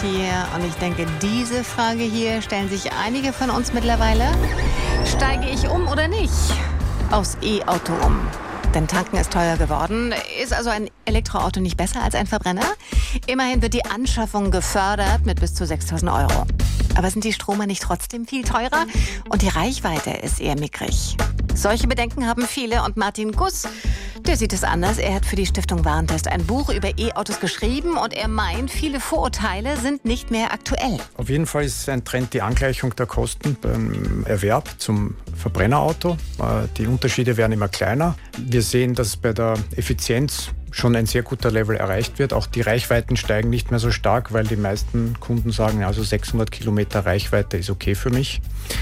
hier und ich denke, diese Frage hier stellen sich einige von uns mittlerweile. Steige ich um oder nicht aufs E-Auto um? Denn tanken ist teuer geworden. Ist also ein Elektroauto nicht besser als ein Verbrenner? Immerhin wird die Anschaffung gefördert mit bis zu 6.000 €. Aber sind die Stromer nicht trotzdem viel teurer? Und die Reichweite ist eher mickrig. Solche Bedenken haben viele und Martin Guss, der sieht es anders. Er hat für die Stiftung Warentest ein Buch über E-Autos geschrieben und er meint, viele Vorurteile sind nicht mehr aktuell. Auf jeden Fall ist ein Trend die Angleichung der Kosten beim Erwerb zum Verbrennerauto. Die Unterschiede werden immer kleiner. Wir sehen, dass bei der Effizienz schon ein sehr guter Level erreicht wird. Auch die Reichweiten steigen nicht mehr so stark, weil die meisten Kunden sagen, also 600 Kilometer Reichweite ist okay für mich.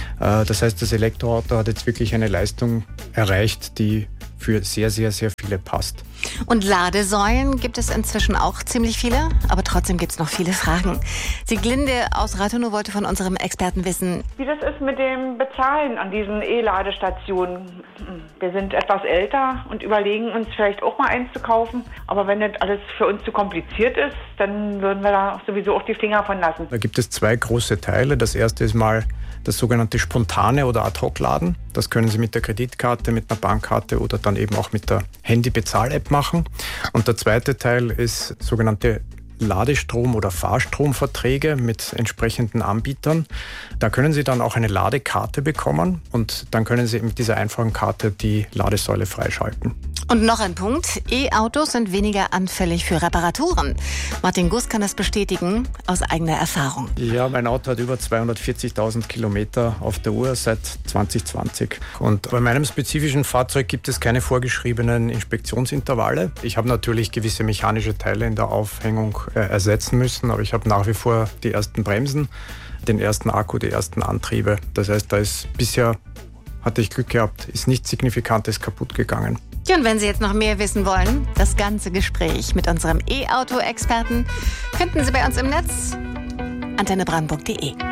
Das heißt, das Elektroauto hat jetzt wirklich eine Leistung erreicht, die für sehr, sehr, sehr viele passt. Und Ladesäulen gibt es inzwischen auch ziemlich viele, aber trotzdem gibt es noch viele Fragen. Sieglinde aus Rathenow wollte von unserem Experten wissen, wie das ist mit dem Bezahlen an diesen E-Ladestationen. Wir sind etwas älter und überlegen uns vielleicht auch mal eins zu kaufen. Aber wenn das alles für uns zu kompliziert ist, dann würden wir da sowieso auch die Finger von lassen. Da gibt es zwei große Teile. Das erste ist mal das sogenannte spontane oder Ad-Hoc-Laden. Das können Sie mit der Kreditkarte, mit einer Bankkarte oder dann eben auch mit der Handy-Bezahl-App machen. Und der zweite Teil ist sogenannte Ladestrom- oder Fahrstromverträge mit entsprechenden Anbietern. Da können Sie dann auch eine Ladekarte bekommen und dann können Sie mit dieser einfachen Karte die Ladesäule freischalten. Und noch ein Punkt, E-Autos sind weniger anfällig für Reparaturen. Martin Guss kann das bestätigen aus eigener Erfahrung. Ja, mein Auto hat über 240.000 Kilometer auf der Uhr seit 2020. Und bei meinem spezifischen Fahrzeug gibt es keine vorgeschriebenen Inspektionsintervalle. Ich habe natürlich gewisse mechanische Teile in der Aufhängung ersetzen müssen, aber ich habe nach wie vor die ersten Bremsen, den ersten Akku, die ersten Antriebe. Das heißt, hatte ich Glück gehabt, ist nichts Signifikantes kaputt gegangen. Ja, und wenn Sie jetzt noch mehr wissen wollen, das ganze Gespräch mit unserem E-Auto-Experten finden Sie bei uns im Netz antennebrandenburg.de.